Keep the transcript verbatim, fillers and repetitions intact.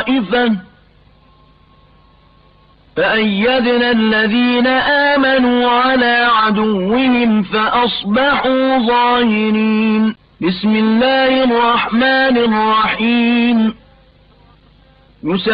طائفة فأيدنا الذين آمنوا على عدوهم فأصبحوا ظاهرين. بسم الله الرحمن الرحيم.